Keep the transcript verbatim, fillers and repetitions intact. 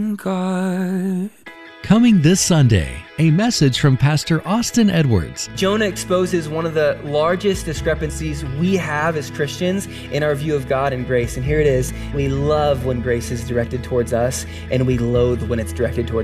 God. Coming this Sunday, a message from Pastor Austin Edwards. Jonah exposes one of the largest discrepancies we have as Christians in our view of God and grace. And here it is. We love when grace is directed towards us, and we loathe when it's directed towards